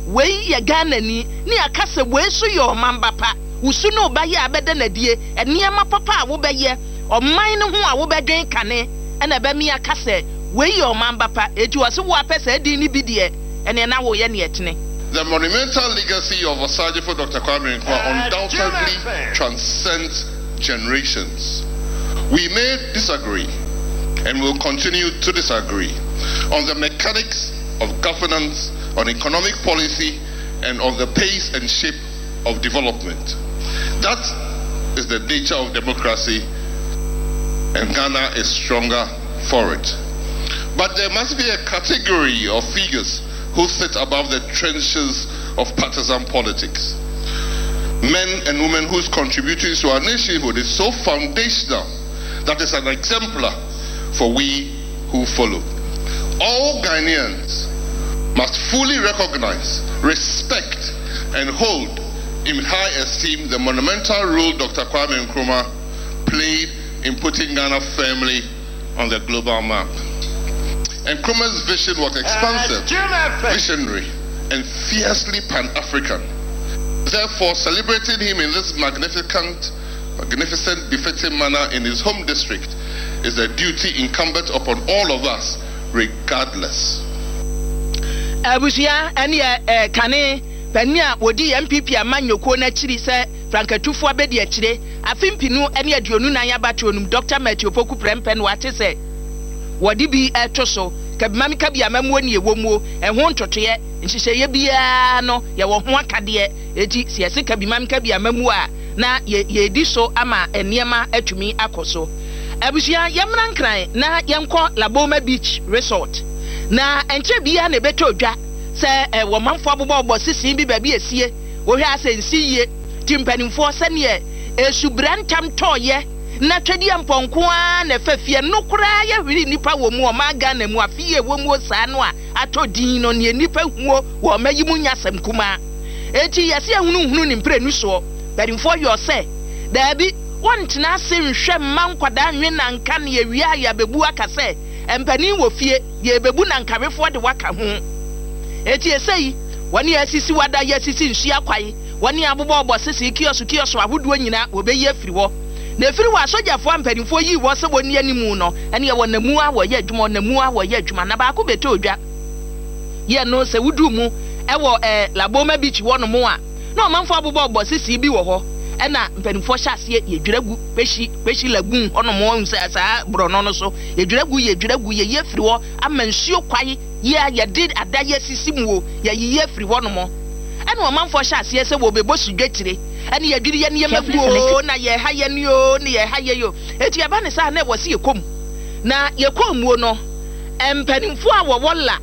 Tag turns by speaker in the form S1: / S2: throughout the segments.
S1: we ye Ghana ni akase we so ye omamba pa usu no ba ye abede na die eniema papa a wo be ye oman ne ho a wo be dwen kane na ba mi akase we ye omamba pa eti wo se wo apese di ni bi de ene na wo ye ne etene.
S2: The monumental legacy of Osagyefo Dr. Kwame Nkrumah undoubtedly transcends generations. We may disagree and will continue to disagree on the mechanics of governance, on economic policy, and on the pace and shape of development. That is the nature of democracy, and Ghana is stronger for it. But there must be a category of figures who sit above the trenches of partisan politics. Men and women whose contributions to our nationhood is so foundational that is an exemplar for we who follow. All Ghanaians must fully recognize, respect, and hold in high esteem the monumental role Dr. Kwame Nkrumah played in putting Ghana firmly on the global map. Nkrumah's vision was expansive, visionary, and fiercely Pan-African. Therefore, celebrating him in this magnificent, befitting manner in his home district is a duty incumbent upon all of us, regardless.
S1: Abusia ani kane pania wodi MPP amanyoko na chiri se frankatufo abedi achire afimpinu ani aduonu nan yabato onum Dr. Matthew Poku Prempen wate se wodi bi etoso kabimami kabi amamuo ne ewomuo ehwo ntotoye nhihye bia no ye wo ho akade eti siese kabimami kabi amamuo a na ye di so ama eniema atumi akoso. Abusia yemra nkran na yenko Laboma Beach Resort na enche bia na beto dwa se wo manfo abobbo sisi bi ba bi esie wo hwe asensi ye timpanimfo se ne esubrantam toye na twedi amponko a na fafie no kura ye hwiri nipa wo mu o maga na mu afie wo mu sa no a atodin no ne nipa huo wo mayimu nyasam kuma eti yesi ehunu ni mprenu so badimfo yo se da bi wontena se nhwe mankwada nwe na nka ne awia ya bebu aka se empani wo fie ye bebu na nkarefo de waka ho eti esei wani asisi wada ya sisi nsu akwai wani abobbo sisi kioso ahodo nyina obeyi afiri wo na efiri wa sojafo ampanifo yi wo se woni animu no ene ye wonamu a wo ye adwuma namu a wo ye adwuma na ba ko beto odwa ye no se wudu mu ewo Laboma Beach wono mu a na omanfo abobbo sisi bi wo ho ena mpanifo hyase ye dwiragu peshi lagun ono mo nsa bro no so ye dwiragu ye yefiri wo amansuo kwai ye did adaye sisi mu ye yefiri wo no mo ena omanfo hyase se wo bebosu dwetire ene ye dwiri ye ne maguo na ye haye ne yo ne ye haye yo eti aba ne sa na wo se yekom na yekomuo no empanimfo a wo wola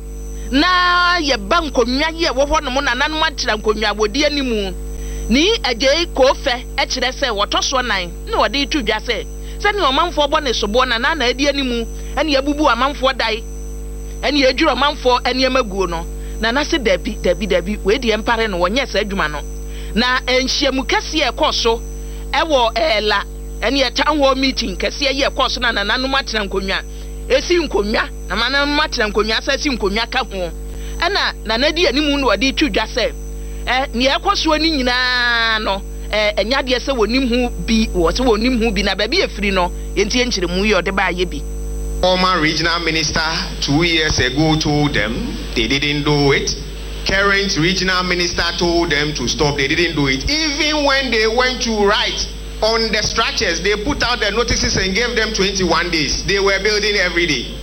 S1: na ye bankonwa ye wo ho no mo na nanom atira nkonwa wodi animu ni agye kofe ekire se wotoso nan na wode itu dwa se ne omanfo bo ne sobo na na adi animu ene yabubu amanfo dai ene yedwuro amanfo ene maguo no na se dabi we di empare no wonye sa adwuma no na enhyiamu kase ekoso ewo la ene town hall meeting kase ye ekoso na nanom atena nkonwa esi nkonwa na manam atena nkonwa sa esi nkonwa ka ho ena na nadi animu no wode itu dwa se ni ekoso ni nyina no enyade se wonim hu bi wo se wonim hu bi na ba bi efiri no enti enkyere mu ye ode ba ye bi.
S3: Former regional minister 2 years ago told them they didn't do it. Current regional minister told them to stop, they didn't do it. Even when they went to write on the structures, they put out the notices and gave them 21 days. They were building every day.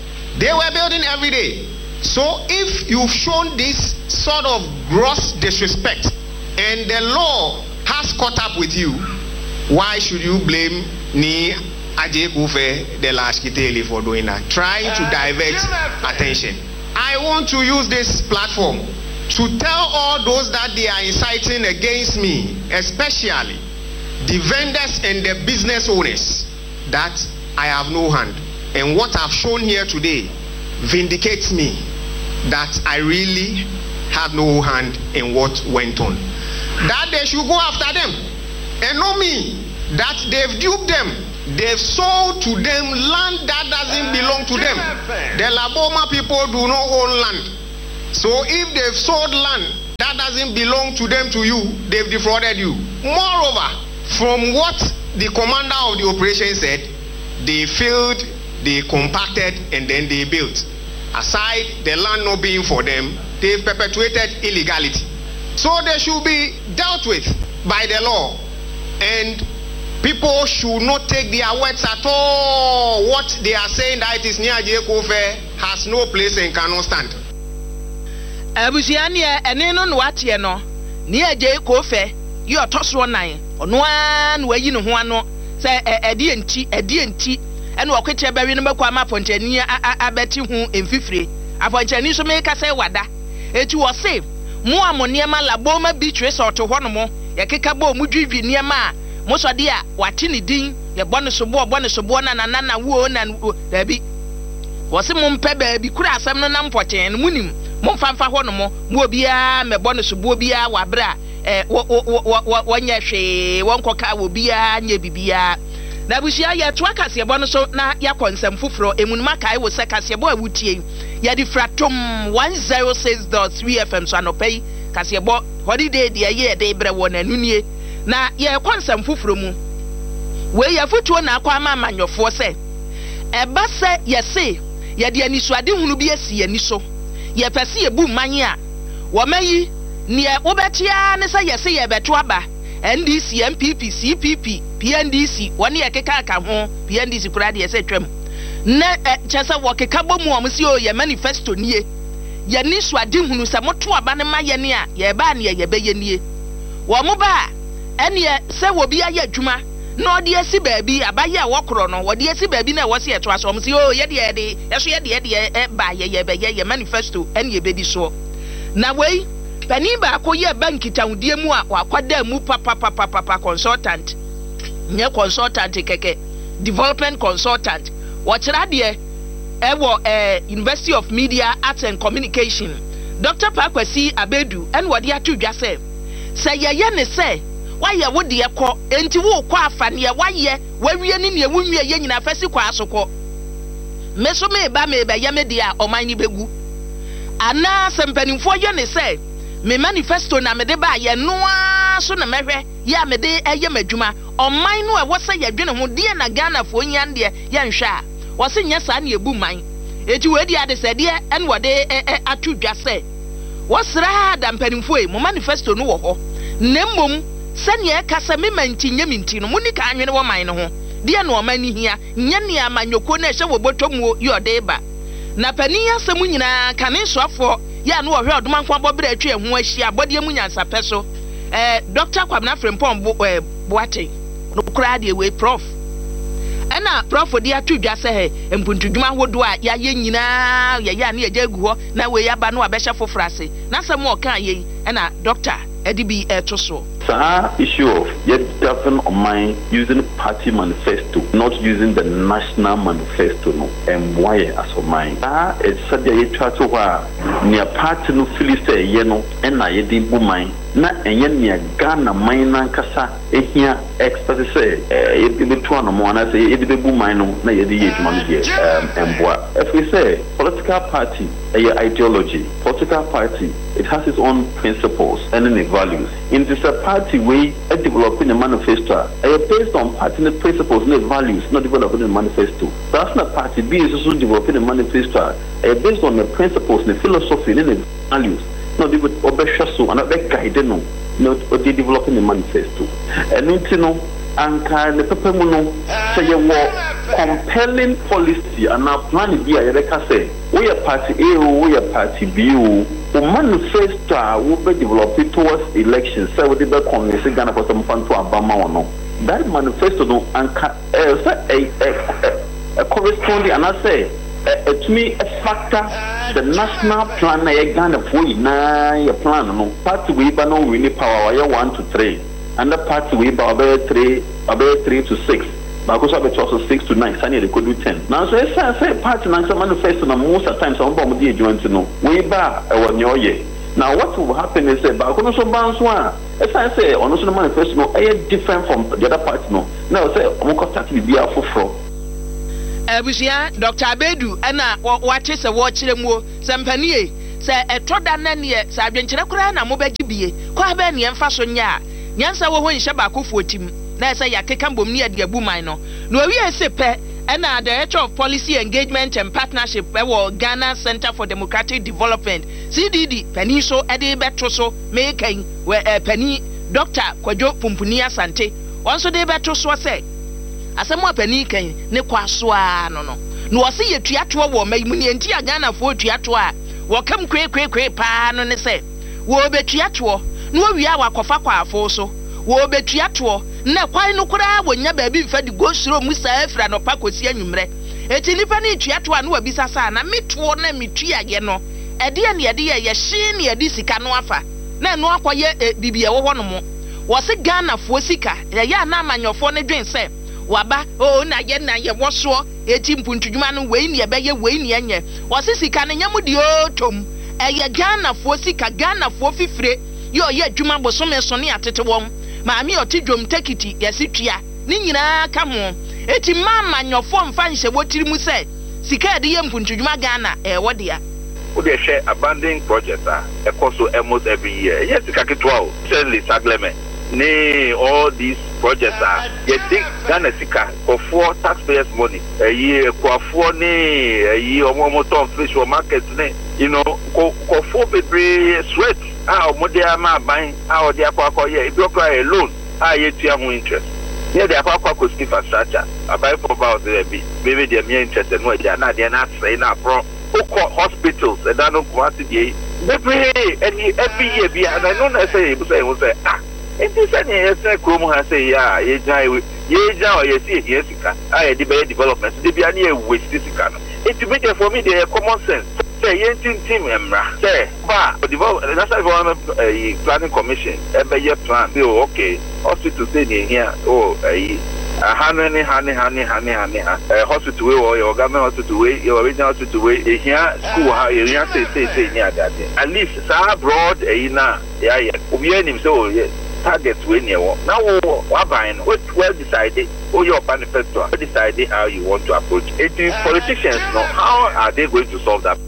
S3: So if you've shown this sort of gross disrespect and the law has caught up with you, why should you blame Ni Ajay Kufe de la Ashkiteli for doing that? Trying to divert attention. I want to use this platform to tell all those that they are inciting against me, especially the vendors and the business owners, that I have no hand. And what I've shown here today vindicates me that I really have no hand in what went on. That they should go after them and know me, that they've duped them. They've sold to them land that doesn't belong to them. The Laboma people do not own land. So if they've sold land that doesn't belong to them to you, they've defrauded you. Moreover, from what the commander of the operation said, they failed, they compacted, and then they built. Aside the land not being for them, they've perpetuated illegality. So they should be dealt with by the law, and people should not take their words at all. What they are saying that it is near Jekofe has no place and cannot stand.
S1: Abusiania eneno nwatie no near Jekofe you toss one nine on one way you know one say edi enti and wakete bari no makwa mapontani abeti hu emfifire apontani so make say wada eti wo say mo amoniema laboma beach resort ho no mo yakeka bo mu dwidwi niema mo so de a wate ne din ye bone so bo na wo na dabi wo se mo mpe baabi kura asem no na mpochen no munim mo mfanfa ho no mo obia me bone so bo bia wabra wonya hwe wonkoka wo bia nya bibia na busia ye to akase bone so na ya konsem foforo emunuma kai wo se kase bo awutie ya di fratom 106.3 FM so anopai kase bo holiday de ye de bre wo na nunie na ye konsem foforo mu we ya futuo na akwa amanyofo se eba se ye se ye de anisuade hunu bi asi ani so ye pese ye bu manye a wo mayi ne wobetia ne se ye se ye beto aba NDC MPP CPP PNDC woni ye keka aka ho PNDC kura de ye se twam na chese wo keka bomu o msi o ye manifesto nie ye ni suade hunu se moto aba ne ma ye ne a ye ba ne ye be ye nie wo mo ba ene se wo bi aye adwuma na odi esi baabi abaye a wokro no wodi esi baabi na wo se eto aso msi o ye de yeso ye de ba ye be ye manifesto ene ye be di so na wei pani ba ko ye bank tawudie mu a wakwada mu papa consultant nye consultant keke development consultant wachira de ewo University of Media Arts and Communication Dr. Pakwasi Abedu en wodi atudwa se ye ne se waye wodi ekọ enti wo kọ afa ne waye wawie ne ne wunwie ye nyina fasi kwa asokọ meso me ba me be ye me dia oman ni begu ana sempanimfo ye ne se me manifesto na me de ba ye noa so na mehwe ya me de eye madwuma oman no e wo se ye dwene ho de na Ghana fo nyan de ye nhwe a wo se nya sa na ebu man eti we di ade se de en wo de atudwa se wo sra da mpanimfo e mo manifesto no wo ho nemmom sanye kasa me manti nyaminti no muni ka anwene wo man no ho de na o man ni hia nya ne amanyoko na ehwe wo botomu yo de ba na pani asem nyina kane soafo ya no ohwe odoma nkwa bobere atwe ho ahia bodie mu nyansa peso Dr. Kwabena Frimpong Boate no kra de we prof ana prof de atudwa se he empuntudwuma hodo a ya ye nyina ya na ye gu ho na we ya ba no abehye fofrase na asem o kan ye ana doctor edibi etoso
S4: issue of yet govern on mine using party manifesto, not using the national manifesto, no, and why as of mine. It's said that you try to near party no Philiste, yeno, and I did mine. Na and near Ghana mine and Casa, here experts say, it to one more, and I say, it be mine, no, and what if we say political party, a ideology, political party, it has its own principles and any values. In this party way developing a manifesto based on party principles and values, not developing a manifesto. That's not party B is also developing a manifesto based on the principles and the philosophy and the values, not even obeshasu and not guiding, not developing a manifesto. And you know, and kind of pepemuno say you compelling policy and our plan B I say we are party A, we are party B. The manifesto will be developed towards elections. So we be convince Ghana for some fund to Obama or no. That manifesto no and a corresponding and I say to me a factor the national plan na Ghana for na your plan no party we ba no really power 1 to 3 and the party we ba about 3 to 6. Because I bet also 6 to 9, Sunny they could do 10. Now, so I say party and manifesto, and most of the time, some bomb the joint to know. We bar when you're ye. Now, what will happen is say, but I couldn't bounce one. As I say, on the manifesto, no, different from the other party, no. Now, say, I'm going to be a for.
S1: Busia, Dr. Abedu, and what is a watch them more, Sampanie, se etoda na ne se adwenkyere kura na mobagi bie kwa ba ne mfa so nya nyansa wo ho nhye ba akofo tim na se yakeka mbom ne ade abu man no no wi ese pe na Director of Policy Engagement and Partnership ewo Ghana Center for Democratic Development CDD pani so ede beto so mekan we pani Dr. Kwadwo Pumpuni Asante onso de beto so se asemo pani kan ne kwaso a no wo se yetuato wo mayimu ne enti Ghana fo tuato a wo kam kwe pa no ne se wo betuato no wi a wakofa kwa afo so wo betuato na kwai no kura wonya baabi mfa di gosuro mu sa afra no pakosi anwumre eti nipa ne tuato a no wabisa sa na meto na metua ye no ede ya ne ede ye hye ne ede sika no afa na no akoye bibia wo no mo wo se Ghana fo sika ya na amanyofo ne dwen se waba na ye woso eti mpuntudwuma no wei ne be ye wei ne enye wo se sika ne nyam di otom eye Ghana fo sika Ghana fo fifire ye oye adwuma bosome so ne atete won maami otidwom tekiti yesitua ni nyina ka ho eti mama nyofo mfa nhye wotiri mu se sika de ye mpuntudwuma Ghana wode ya
S5: wo de hwe abandoned project ekoso almost every year yes sika ketwa o certainly sagleme ne all these projects you think Ghana sika for taxpayers money year kwafo ne omo ton fish for market ne ko for bebre sweat omodia ma ban odi akwa ye if you cry alone ye tua ho interest here the akwa ko infrastructure abai for about there be maybe they me interest no dia na dia na say na pro hospitals and I know quantity dey every year be and I know say it is any krom ha say ya ye jai or ye see here sika dey be development dey be any waste sika no it be there for me dey common sense say yentin team emra say ba develop national development planning commission your plan say okay hospital say here honey hospital we or government hospital we your original hospital we here school how you say near that at least so broad na obi anim say target we near now what buying well decided your manifesto decided how you want to approach it. Politicians know how are they going to solve that.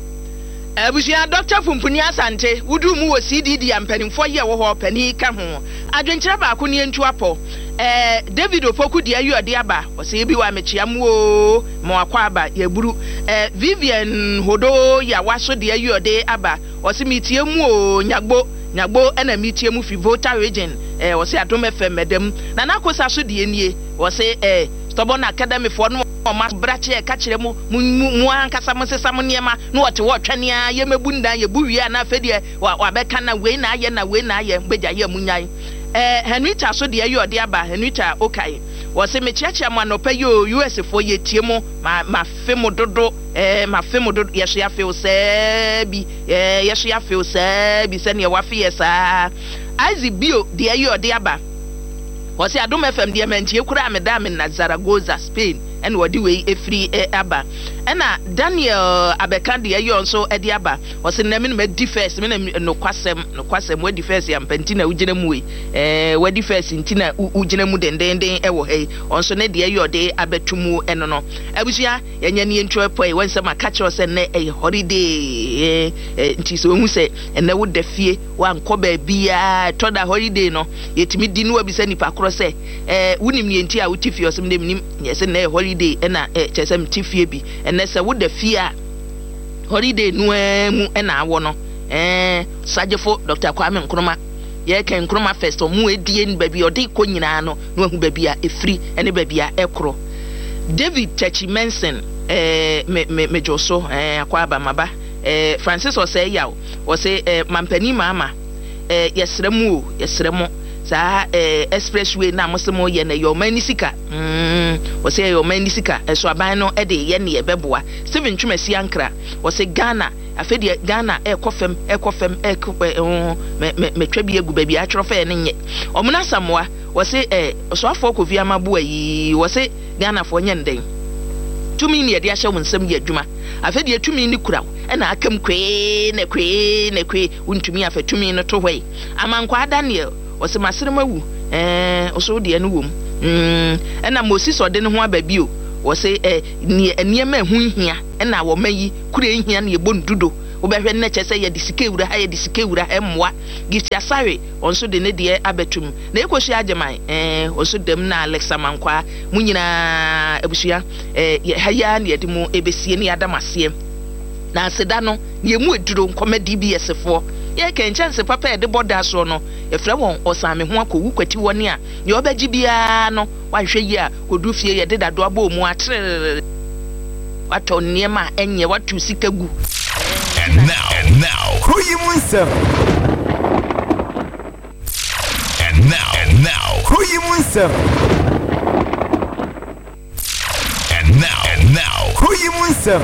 S1: Abusia Dr. Pumpuni Asante wudu mu wo CDD ampanimfo ye wo ho pani ka ho adwenkyere ba ko ne ntu apo David Opoku de ayu ade aba o se bi wa mechia mu o mo akwa aba ya buru Vivian Hodo ya waso de ayu ade aba o se mitie mu o nyagbo ena mitie mu fi voter region o se Adom FM medem na nakosa so de enie o se stubborn academy for no ma brache ka kire mu ankasa mo sesa mo niema no wote wo twanea ye mebunda ye buwie na afedie wa beka na we na aye mbeja ye munyan Henrita so de ayo ode aba Henrita okay wo se mechiachia mo anopa yo US fo ye tie mo ma femo dodo ye so ya feel se bi ye so ya feel se bi se ne wa fe yesa Isaac Bio de ayo ode aba wo se Adom FM de mantie kura ameda me na Zaragoza Spain and wadi we free aba ena Daniel Abeka de ayo so ede aba wo se na me no di first me no kwasem wadi first ya mpantina ugina mu we wadi first ntina ugina mu dendenden ewo hei onso ne de ayo de abetumu eno no abusia yenya ne ntwe poi wonsem akacho se ne holiday nti so hu se ena wo da fie wa nkoba bia toda holiday no yetimi di no abisa nipa kro se wunim ne nti a wutifie osem ne nim yese ne holiday ena chesem tifie bi ena se wo da fie a holiday no mu ena awo no Sajefo Dr. Kwame Nkrumah ye kan Nkrumah first mu edie ni baby odi ko nyina no no hu baby a efri ene baby a ekro David Techi Mensen me joso akwa abamaba Francis ose yawo ose mampani mama yesremu sa expressway na mosemo ye na yo manisika ose yo manisika so aban no ede ye ne ebeboa Steven Twumasi Ankra ose Ghana afedi Ghana ekofem me twabi egu baby atrofa ye nye omuna samoa wose so afọ Kofi Amabu ayi wose Ghana fo nyenden tumi ne de ahye wonsem ye adwuma afedi tumi ni kura na akam kwe untumi afetumi no to hwei amankwa Daniel wose masremawu oso de anu wom na Moses ode ne ho ababi o wose niema hu hia na wo mayi kura hia na yebo ndudo wobɛhwɛ ne kyɛ sɛ yɛ de sika wura ha yɛ de sika wura emmoa gift asare onso de ne de abetum na ekohia agyeman onso dem na Alexa Mankwa munyina abusua ha ya ne yɛde mu ebesie ne yadamase na aseda no ye mu eduro nkɔma DBS fo ye kenchance papa e de boda so no e fra won osame ho akowu kwati woni a ye obagi bia no wanhwe yi a kodu fie ye de dado aba omu atre wato niema enye watu sikagu.
S6: And now who you munsem and now who you munsem and now who you munsem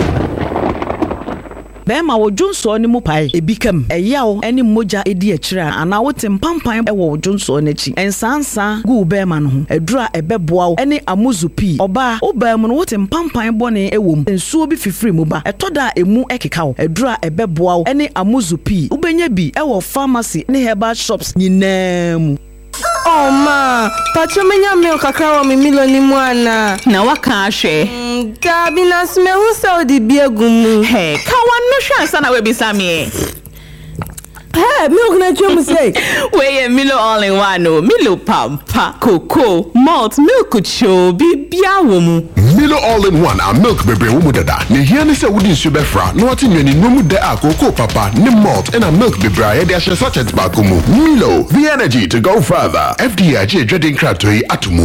S7: Bema wo Junso ni mu pai ebikam eyawo eni moja edi akira ana wote mpampan e wo Junso n'achi ensansa gu bema no ho adura ebeboa eni amuzupi oba obam no wote mpampan bone ewom ensuo bi fifiri mu ba etoda emu ekeka wo adura ebeboa eni amuzupi ubenya bi e wo pharmacy ne herbal shops nyinam.
S8: Oh ma, pacho menya milk kakra wa mimilo ni mwana.
S9: Na waka ahwe.
S8: Gabi na sme hu se odi biegumu.
S9: Hey, ka wano hwa ansa na we bisame.
S8: Hey, milk na chum say.
S9: We Milo all in one no. Milo pampa, cocoa, malt, milk cho bibia wo mu.
S10: Milo all in one a milk bebre wo mu dada. Ne hia ne se wodi nsu befra. No ati nwani no mu de a cocoa papa, ne malt and a milk bebre ya de ahye sachet ba ko mu. Milo, the energy to go further. FDA dreading kratoi atumu.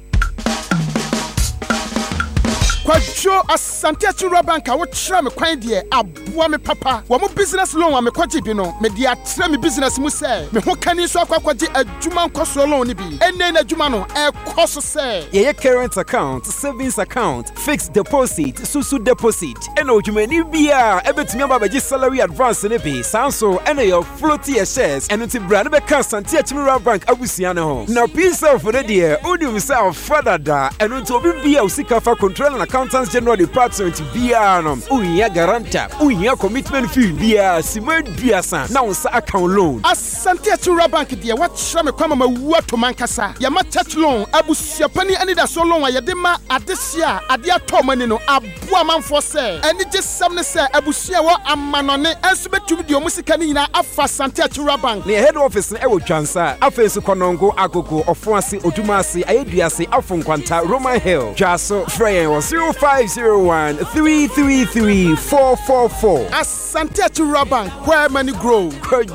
S11: Kwajo Asante Achura Bank a wotra me kwan de aboa me papa wo mo business loan wa me kwaje bi no me de atra me business mu se me ho kani so akwaje adwuma nkoso loan ni bi enne na adwuma no ekoso se
S12: ye current account, savings account, fixed deposit, susu deposit eno adwumani bia ebetumi abaji salary advance ne bi sanso eno your floaty shares eno ti bra ne be kan Asante Achura Bank abusia ne ho na piece of the dear odi himself father da eno to obi bia usika fa control na Accountants General Department biano unya garanta unya commitment fee bia simed biasa na unsa account loan
S11: Asante Achura Bank dia wachra me kwama mawu to mankasa ya ma church loan abusuapani ani da so loan ya de ma adesia ade atomani no aboa manfo se ani jesam ne se abusua wo amanone enso betumi de omusika ni nyina afa Asante Achura Bank
S12: ne head office e wo twansa afensu konongo agogo ofoase odumase ayeduase afonkwanta Roman Hill jaso frey was 0501-333-444.
S11: Asante Achura Bank, where many grow.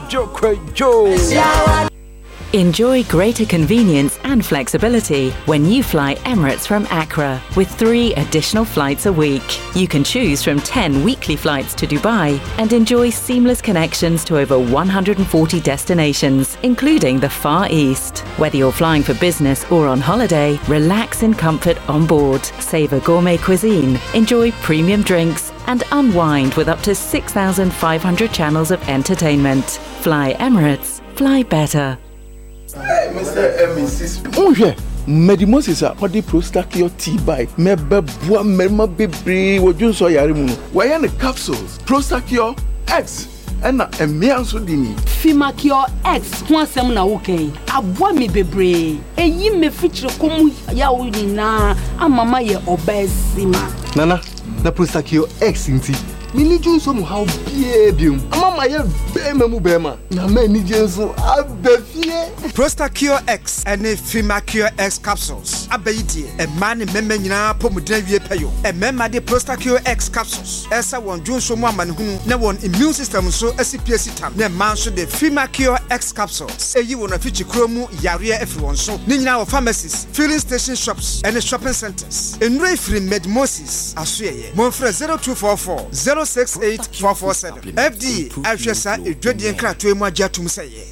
S13: Enjoy greater convenience and flexibility when you fly Emirates from Accra with 3 additional flights a week. You can choose from 10 weekly flights to Dubai and enjoy seamless connections to over 140 destinations, including the Far East. Whether you're flying for business or on holiday, relax in comfort on board, savor gourmet cuisine, enjoy premium drinks, and unwind with up to 6,500 channels of entertainment. Fly Emirates. Fly better.
S14: Mr. M6. Oh yeah, Medimosis a body Prostacure tea by mebe bua merma bebre wo Junso yare mu. Why the capsules? Prostacure X and na emia so dini.
S15: Fimacure X ho asem na wo kan. Aboa me bebre. Eyi me feature komu ya wo ni na amama ye obesima.
S16: Nana, na Prostacure X inti. Mini Junso mu how biebum. Amama ye bema mu bema. Na me ni Junso abefie.
S17: Prostacure X and Fimacure X capsules. Abayiti e man meme nyina pomudran wie payo. E mema de Prostacure X capsules. Esa won Junso mu amanhunu na won immune system so SPC tam. Na man so de Fimacure X capsules. Eyi won afichi kromu yare efri won so. Ni nyina wo pharmacies, filling station shops and shopping centers. Enre free Medimosis asoye. Monfre 0244 068447. FD Afshesa edwedien krato emu ajatum seye.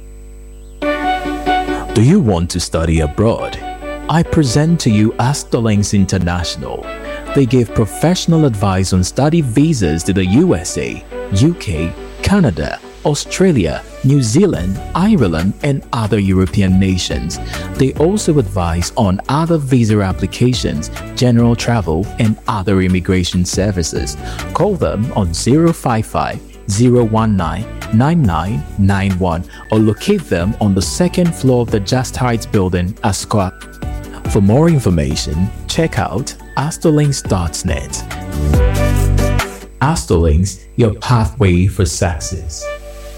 S18: Do you want to study abroad? I present to you Asterlinks International. They give professional advice on study visas to the USA, UK, Canada, Australia, New Zealand, Ireland, and other European nations. They also advise on other visa applications, general travel, and other immigration services. Call them on 055-019-9991 or locate them on the 2nd floor of the Just Heights building, Ascot. For more information, check out asterlinks.net. Astolinks, your pathway for success.